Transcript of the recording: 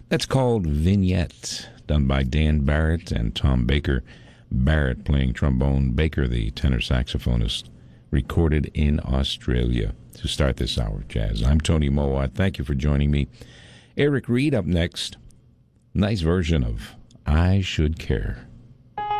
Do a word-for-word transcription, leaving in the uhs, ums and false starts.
That's called Vignette, done by Dan Barrett and Tom Baker. Barrett playing trombone, Baker, the tenor saxophonist, recorded in Australia. To start this hour of jazz, I'm Tony Mowat. Thank you for joining me. Eric Reed up next. Nice version of I Should Care.